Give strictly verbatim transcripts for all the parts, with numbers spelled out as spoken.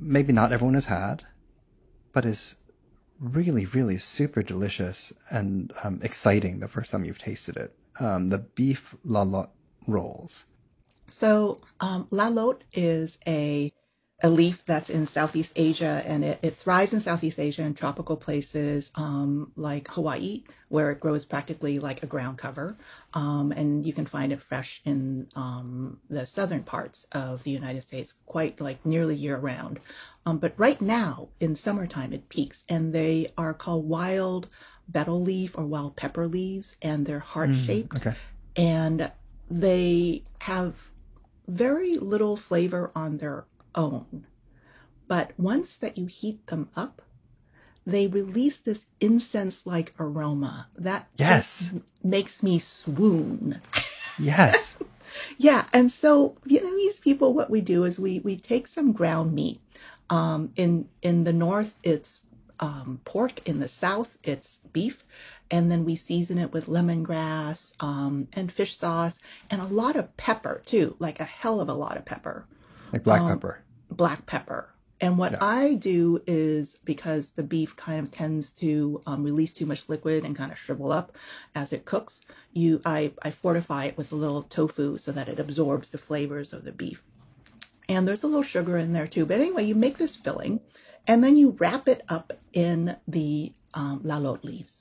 maybe not everyone has had, but is really, really super delicious and um, exciting the first time you've tasted it. Um, the beef la lotte rolls. So um, la lotte is a a leaf that's in Southeast Asia, and it, it thrives in Southeast Asia in tropical places um, like Hawaii, where it grows practically like a ground cover. Um, and you can find it fresh in um, the southern parts of the United States, quite like nearly year round. Um, but right now, in summertime, it peaks, and they are called wild betel leaf or wild pepper leaves, and they're heart shaped. Mm, okay. And they have very little flavor on their own. But once that you heat them up, they release this incense-like aroma that yes. just makes me swoon. Yes. Yeah, and so Vietnamese people, what we do is we we take some ground meat. Um, in in the north, it's um, pork. In the south, it's beef, and then we season it with lemongrass um, and fish sauce and a lot of pepper too, like a hell of a lot of pepper. Like black Um, pepper. black pepper. And what Yeah. I do is, because the beef kind of tends to um, release too much liquid and kind of shrivel up as it cooks, you I, I fortify it with a little tofu so that it absorbs the flavors of the beef. And there's a little sugar in there too. But anyway, you make this filling and then you wrap it up in the um, la lotte leaves.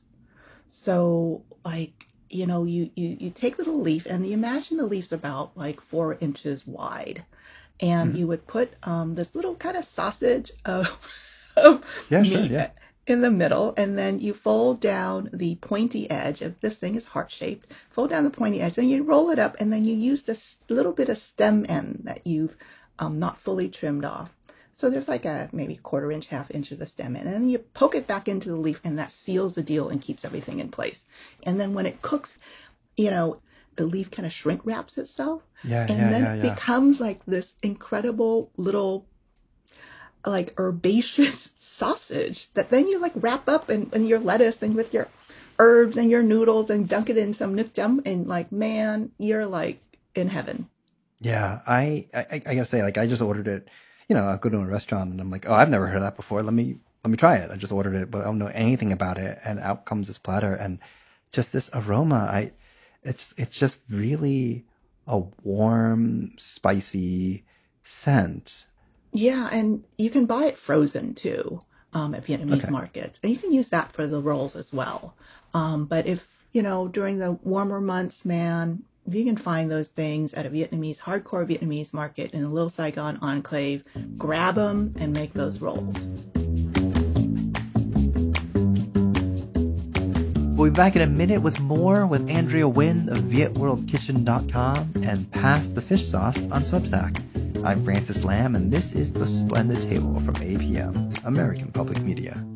So like, you know, you, you, you take the little leaf and you imagine the leaf's about like four inches wide. And Mhm. you would put um, this little kind of sausage of, of Yeah, meat sure, yeah. in the middle, and then you fold down the pointy edge. If this thing is heart-shaped, fold down the pointy edge, then you roll it up, and then you use this little bit of stem end that you've um, not fully trimmed off. So there's like a maybe quarter inch, half inch of the stem end, and then you poke it back into the leaf, and that seals the deal and keeps everything in place. And then when it cooks, you know, the leaf kind of shrink wraps itself. Yeah, And yeah, then yeah, it yeah. becomes like this incredible little like herbaceous sausage that then you like wrap up in, in your lettuce and with your herbs and your noodles and dunk it in some nuc jam, and like, man, you're like in heaven. Yeah, I, I I gotta say, like, I just ordered it. You know, I go to a restaurant and I'm like, oh, I've never heard of that before. Let me let me try it. I just ordered it, but I don't know anything about it, and out comes this platter, and just this aroma. I, it's it's just really a warm, spicy scent. Yeah, and you can buy it frozen too um, at Vietnamese Okay. markets, and you can use that for the rolls as well. Um, but if, you know, during the warmer months, man, if you can find those things at a Vietnamese, hardcore Vietnamese market in the Little Saigon enclave, grab them and make those rolls. We'll be back in a minute with more with Andrea Nguyen of Viet World Kitchen dot com and Pass the Fish Sauce on Substack. I'm Francis Lam, and this is The Splendid Table from A P M, American Public Media.